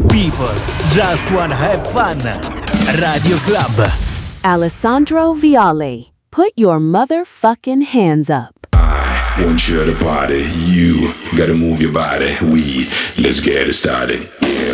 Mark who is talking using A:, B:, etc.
A: People just wanna have fun. Radio Club.
B: Alessandro Viale, put your motherfucking hands up.
C: I want you to party. You gotta move your body. Let's get it started.